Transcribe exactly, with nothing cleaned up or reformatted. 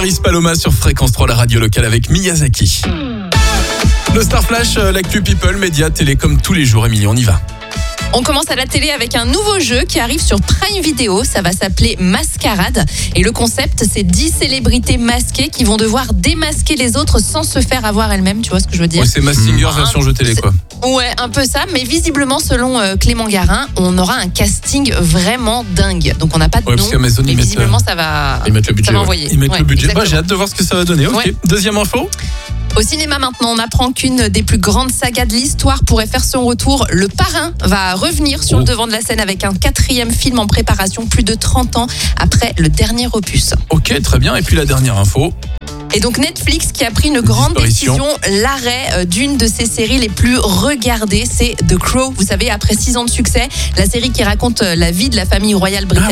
Paris Paloma sur Fréquence trois, la radio locale avec Miyazaki. Le Star Flash, l'actu People, médias, télé comme tous les jours. Émilie, on y va. On commence à la télé avec un nouveau jeu qui arrive sur Prime Video. Ça va s'appeler Mascarade. Et le concept, c'est dix célébrités masquées qui vont devoir démasquer les autres sans se faire avoir elles-mêmes. Tu vois ce que je veux dire? Ouais, c'est Mask Singer mmh. version jeu télé, quoi. Ouais, un peu ça. Mais visiblement, selon euh, Clément Garin, on aura un casting vraiment dingue. Donc on n'a pas de ouais, nom. Parce qu'Amazon, mais ils visiblement, mettent, ça va, ils mettent le budget. ça va Ouais. envoyer. Ils mettent ouais, le budget. Bah, exactement. j'ai hâte de voir ce que ça va donner. Ok. Ouais. Deuxième info. Au cinéma maintenant, on apprend qu'une des plus grandes sagas de l'histoire pourrait faire son retour. Le Parrain va revenir sur oh. le devant de la scène avec un quatrième film en préparation, plus de trente ans après le dernier opus. Ok, très bien. Et puis la dernière info. Et donc Netflix qui a pris une grande décision, l'arrêt d'une de ses séries les plus regardées, c'est The Crown. Vous savez, après six ans de succès, la série qui raconte la vie de la famille royale britannique.